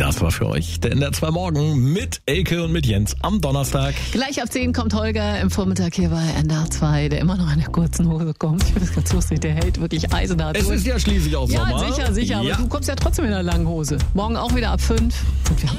Das war für euch der NDR 2 Morgen mit Elke und mit Jens am Donnerstag. Gleich ab 10 kommt Holger im Vormittag hier bei NDR 2, der immer noch in der kurzen Hose kommt. Ich finde das ganz lustig, der hält wirklich eisennah durch. Es ist ja schließlich auch Sommer. Ja, sicher, Ja. aber du kommst ja trotzdem in der langen Hose. Morgen auch wieder ab 5 und wir haben